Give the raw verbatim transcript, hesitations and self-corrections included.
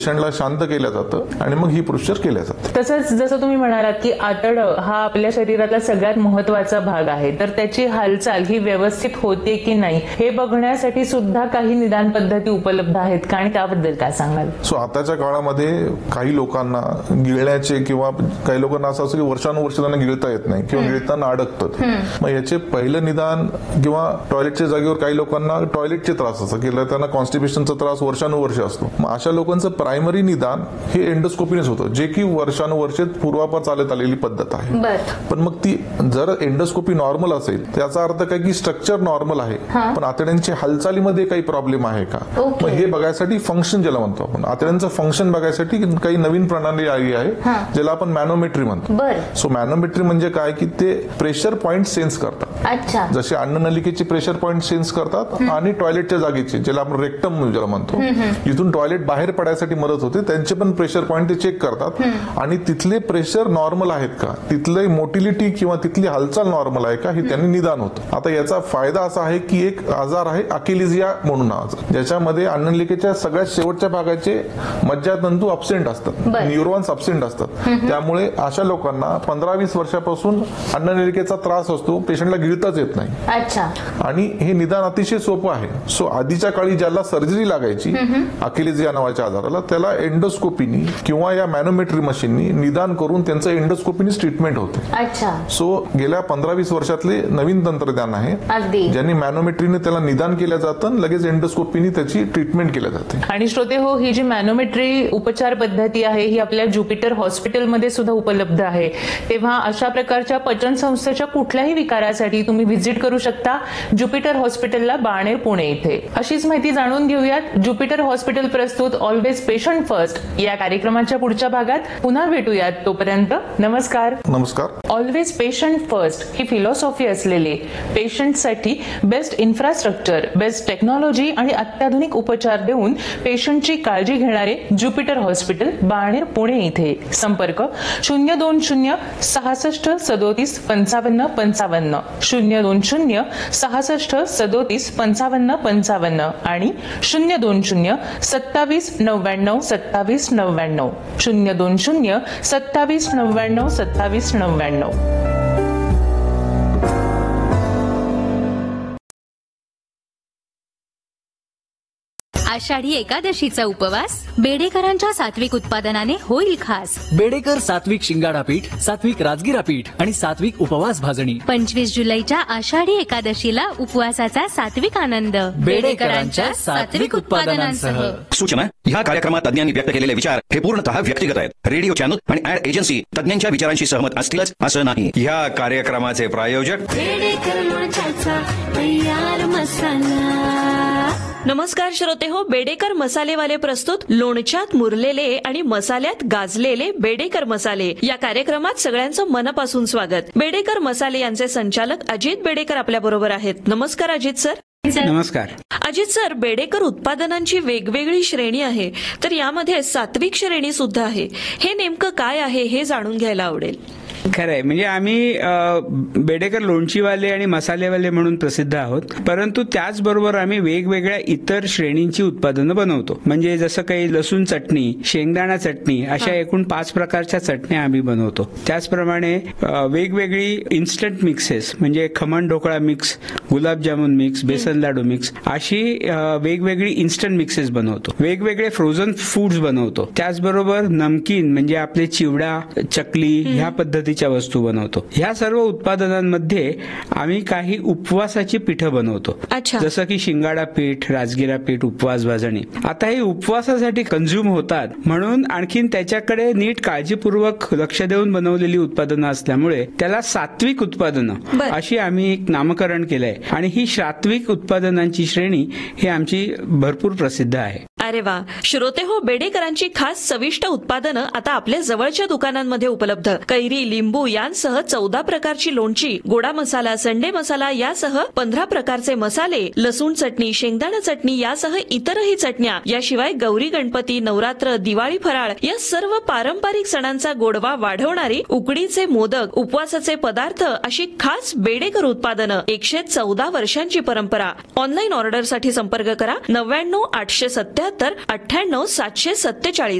पेशंटला शांत केलं जातं आणि मग ही प्रोसिजर केल्या जाते. तसंच जसं तुम्ही म्हणालात की आतडं हा आपल्या शरीरातला सगळ्यात महत्वाचा भाग आहे, तर त्याची हालचाल ही व्यवस्थित होते की नाही हे बघण्यासाठी सुद्धा काही निदान पद्धती उपलब्ध आहेत का, आणि त्याबद्दल काय सांगाल? सो आताच्या काळामध्ये काही लोकांना गिळण्याचे किंवा काही लोकांना असं असं की वर्षानुवर्ष त्यांना गिळता येत नाही किंवा गिळताना अडकतात. मग याचे पहिलं निदान किंवा टॉयलेटच्या जागेवर काही लोकांना टॉयलेटचे त्रास असतात किंवा त्यांना कॉन्स्टिपेशनचा त्रास वर्षानुवर्ष असतो. मग अशा लोकांचं प्रायमरी निदान हे एंडोस्कोपीनेच होतं, जे की वर्षानुवर्षे पूर्वापार चालत आलेली पद्धत आहे. पण मग ती जर एंडोस्कोपी नॉर्मल असेल त्याचा अर्थ काय की स्ट्रक्चर नॉर्मल आहे, पण आतड्यांची हालचालीमध्ये काही प्रॉब्लेम आहे का, मग हे बघायसाठी फंक्शन ज्याला म्हणतो आपण, आतड्यांचं फंक्शन बघायसाठी काही नवीन प्रणाली आली आहे ज्याला आपण मॅनोमेट्री म्हणतो. सो मॅनोमेट्री म्हणजे काय की ते प्रेशर पॉइंट सेन्स करतात, जसे अन्ननलिकेचे प्रेशर पॉइंट सेन्स करतात आणि टॉयलेटच्या जागेचे ज्याला आपण रेक्टम ज्याला म्हणतो, जिथून टॉयलेट बाहेर पडायसाठी मदत होते त्यांचे पण प्रेशर पॉइंट ते चेक करतात आणि तिथले प्रेशर नॉर्मल आहेत का, तिथले मोटिलिटी किंवा तिथली हालचाल नॉर्मल आहे का हे त्यांनी निदान होतं. आता याचा फायदा असा आहे की एक आजार आहे अकिलिझिया म्हणून आजार, ज्याच्यामध्ये अन्ननलिकेच्या सगळ्यात शेवटच्या भागाचे मज्जातंतू अब्सेंट असतात, न्यूरॉन्स अब्सेंट असतात. त्यामुळे अशा लोकांना पंधरा वीस वर्षापासून अन्ननलिकेचा त्रास असतो, पेशंटला गिळताच येत नाही आणि हे निदान अतिशय सोपं आहे. सो आधीच्या काळी ज्याला सर्जरी लागायची अकिलिझिया नावाच्या आजाराला, त्याला एंडोस्कोपीनी किंवा या मॅनोमेट्री मशीननी निदान करून त्यांचं एंडोस्कोपीनीच ट्रीटमेंट होते. सो गेल्या पंधरा वीस वर्षातले नवीन तंत्रज्ञान आहे ज्यांनी मॅनोमेट्रीने त्याला निदान केलं जातं, लगेच एंडोस्कोपीनी त्याची ट्रीटमेंट केल्या जाते. आणि श्रोते हो, ही जी मॅनोमेट्री उपचार पद्धती आहे ही आपल्या ज्युपिटर हॉस्पिटलमध्ये सुद्धा उपलब्ध आहे. तेव्हा अशा प्रकारच्या पचन संस्थेच्या कुठल्याही विकारासाठी तुम्ही व्हिजिट करू शकता ज्युपिटर हॉस्पिटलला, बाणेर, पुणे इथे. अशीच माहिती जाणून घेऊयात. ज्युपिटर हॉस्पिटल प्रस्तुत ऑलवेज पेशंट फर्स्ट या कार्यक्रमाच्या पुढच्या भागात पुन्हा भेटूयात. तोपर्यंत नमस्कार. नमस्कार. ऑलवेज पेशंट फर्स्ट ही फिलॉसॉफी असलेली, पेशंटसाठी बेस्ट इन्फ्रास्ट्रक्चर, बेस्ट टेक्नॉलॉजी आणि अत्याधुनिक उपचार देऊन पेशंटची काळजी घेणारे ज्युपिटर हॉस्पिटल, बाणेर, पुणे इथे. संपर्क शून्य दोन शून्य सहासष्ट सदोतीस पंचावन्न पंचावन्न, शून्य दोन शून्य सहासष्ट सदोतीस पंचावन्न पंचावन्न आणि शून्य दोन शून्य सत्तावीस नव्याण्णव सत्तावीस नव्याण्णव, शून्य दोन शून्य सत्तावीस नव्याण्णव सत्तावीस नव्याण्णव. आषाढी एकादशीचा उपवास बेडेकरांच्या सात्विक उत्पादनाने होईल खास. बेडेकर सात्विक शिंगाडा पीठ, सात्विक राजगिरा पीठ आणि सात्विक उपवास भाजणी. पंचवीस जुलैच्या आषाढी एकादशीला उपवासाचा सात्विक आनंद बेडेकरांच्या सात्विक उत्पादनांसह. सूचना: ह्या कार्यक्रमात तज्ञांनी व्यक्त केलेले विचार हे पूर्णतः व्यक्तिगत आहेत. रेडिओ चॅनल आणि ऍड एजन्सी तज्ञांच्या विचारांशी सहमत असतीलच असं नाही. ह्या कार्यक्रमाचे प्रायोजक बेडेकर मसाला तयार मसाला. नमस्कार श्रोते हो, बेडेकर मसालेवाले प्रस्तुत लोणच्यात मुरलेले आणि मसाल्यात गाजलेले बेडेकर मसाले या कार्यक्रमात सगळ्यांचं मनापासून स्वागत. बेडेकर मसाले यांचे संचालक अजित बेडेकर आपल्या बरोबर आहेत. नमस्कार अजित सर. नमस्कार अजित सर, बेडेकर उत्पादनांची वेगवेगळी श्रेणी आहे, तर यामध्ये सात्विक श्रेणी सुद्धा आहे. हे नेमकं काय आहे हे जाणून घ्यायला आवडेल. खरंय, म्हणजे आम्ही बेडेकर लोणचीवाले आणि मसालेवाले म्हणून प्रसिद्ध आहोत, परंतु त्याचबरोबर आम्ही वेगवेगळ्या इतर श्रेणींची उत्पादनं बनवतो. म्हणजे जसं काही लसूण चटणी, शेंगदाणा चटणी अशा एकूण पाच प्रकारच्या चटण्या आम्ही बनवतो. त्याचप्रमाणे वेगवेगळी इन्स्टंट मिक्सेस म्हणजे खमण ढोकळा मिक्स, गुलाबजामुन मिक्स, बेसन लाडू मिक्स अशी वेगवेगळी इन्स्टंट मिक्सेस बनवतो. वेगवेगळे फ्रोझन फूड्स बनवतो. त्याचबरोबर नमकीन म्हणजे आपले चिवडा, चकली ह्या पद्धती वस्तू बनवतो. ह्या सर्व उत्पादनांमध्ये आम्ही काही उपवासाची पीठं बनवतो, जसं की शिंगाडा पीठ, राजगिरा पीठ, उपवास भाजणी. आता हे उपवासासाठी कंझ्युम होतात म्हणून आणखीन त्याच्याकडे नीट काळजीपूर्वक लक्ष देऊन बनवलेली उत्पादनं असल्यामुळे त्याला सात्विक उत्पादनं अशी आम्ही एक नामकरण केलंय आणि ही सात्विक उत्पादनांची श्रेणी ही आमची भरपूर प्रसिद्ध आहे. अरे वा. श्रोते हो, बेडेकरांची खास चविष्ट उत्पादनं आता आपल्या जवळच्या दुकानांमध्ये उपलब्ध. कैरी, लिंबू यांसह चौदा प्रकारची लोणची, गोडा मसाला, संडे मसाला यासह पंधरा प्रकारचे मसाले, लसूण चटणी, शेंगदाणा चटणी यासह इतरही चटण्या, याशिवाय गौरी गणपती, नवरात्र, दिवाळी फराळ या सर्व पारंपरिक सणांचा गोडवा वाढवणारी उकडीचे मोदक, उपवासाचे पदार्थ अशी खास बेडेकर उत्पादनं. एकशे चौदा वर्षांची परंपरा. ऑनलाईन ऑर्डरसाठी संपर्क करा नव्याण्णव आठशे सत्याहत्तर त्र्याहत्तर अठ्ठ्याण्णव सातशे सत्तेचाळीस